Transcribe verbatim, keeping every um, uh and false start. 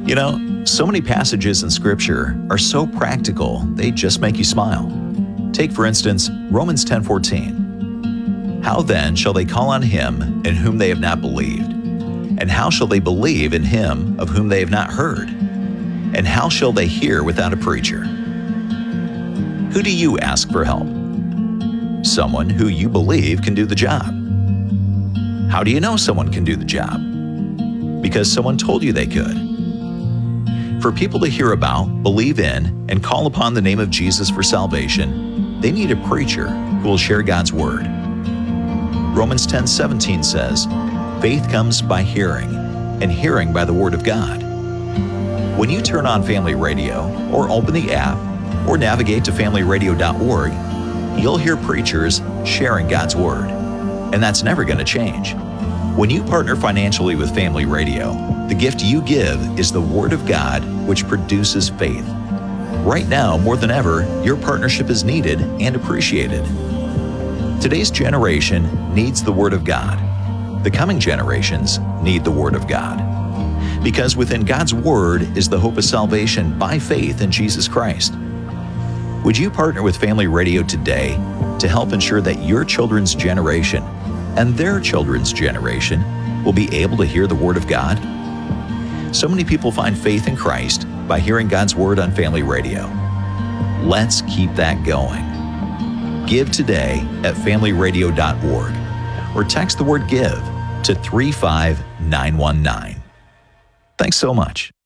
You know, so many passages in Scripture are so practical, they just make you smile. Take, for instance, Romans ten fourteen. How then shall they call on him in whom they have not believed? And how shall they believe in him of whom they have not heard? And how shall they hear without a preacher? Who do you ask for help? Someone who you believe can do the job. How do you know someone can do the job? Because someone told you they could. For people to hear about, believe in, and call upon the name of Jesus for salvation, they need a preacher who will share God's Word. Romans ten seventeen says, faith comes by hearing, and hearing by the Word of God. When you turn on Family Radio, or open the app, or navigate to family radio dot org, you'll hear preachers sharing God's Word. And that's never going to change. When you partner financially with Family Radio, the gift you give is the Word of God, which produces faith. Right now, more than ever, your partnership is needed and appreciated. Today's generation needs the Word of God. The coming generations need the Word of God. Because within God's Word is the hope of salvation by faith in Jesus Christ. Would you partner with Family Radio today to help ensure that your children's generation and their children's generation will be able to hear the Word of God? So many people find faith in Christ by hearing God's Word on Family Radio. Let's keep that going. Give today at family radio dot org or text the word GIVE to three five nine one nine. Thanks so much.